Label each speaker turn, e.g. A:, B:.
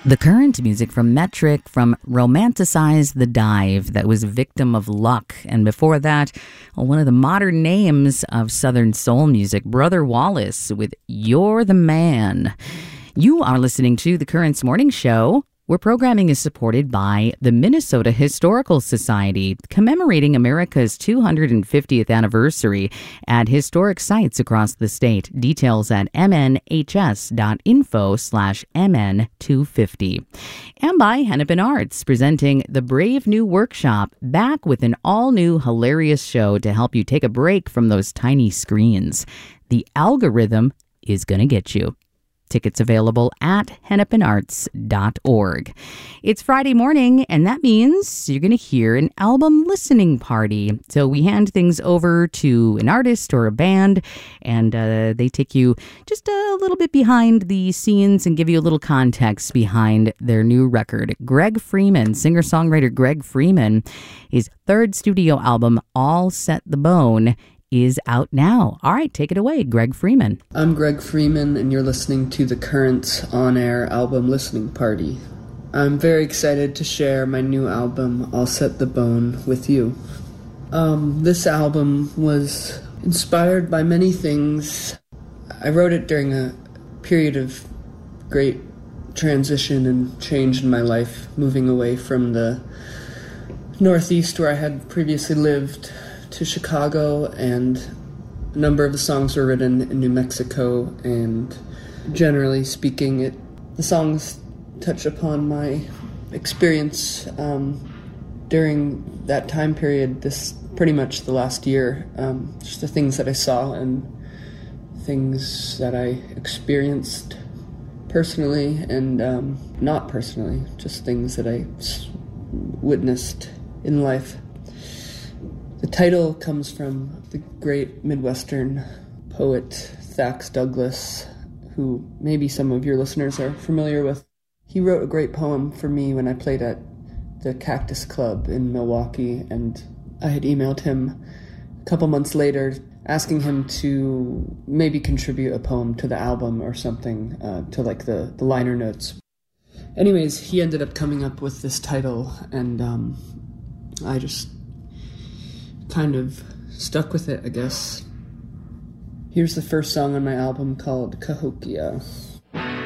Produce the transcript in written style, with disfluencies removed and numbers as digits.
A: The current music from Metric from Romanticize the Dive, that was Victim of Luck. And before that, one of the modern names of Southern soul music, Brother Wallace with You're the Man. You are listening to The Currents Morning Show, where programming is supported by the Minnesota Historical Society, commemorating America's 250th anniversary at historic sites across the state. Details at mnhs.info/mn250. And by Hennepin Arts, presenting the Brave New Workshop, back with an all-new hilarious show to help you take a break from those tiny screens. The algorithm is going to get you. Tickets available at hennepinarts.org. It's Friday morning, and that means you're going to hear an album listening party. So we hand things over to an artist or a band, and they take you just a little bit behind the scenes and give you a little context behind their new record. Greg Freeman, singer-songwriter Greg Freeman, his third studio album, All Set the Bone, is out now. All right, take it away, Greg Freeman.
B: I'm Greg Freeman, and you're listening to the Currents On-Air Album Listening Party. I'm very excited to share my new album, All Set the Bone, with you. This album was inspired by many things. I wrote it during a period of great transition and change in my life, moving away from the Northeast where I had previously lived to Chicago, and a number of the songs were written in New Mexico, and generally speaking, the songs touch upon my experience during that time period, this pretty much the last year, just the things that I saw and things that I experienced personally and not personally, just things that I witnessed in life. The title comes from the great Midwestern poet Thax Douglas, who maybe some of your listeners are familiar with. He wrote a great poem for me when I played at the Cactus Club in Milwaukee, and I had emailed him a couple months later asking him to maybe contribute a poem to the album or something, to like the liner notes. Anyways, he ended up coming up with this title, and I just kind of stuck with it, I guess. Here's the first song on my album called Cahokia.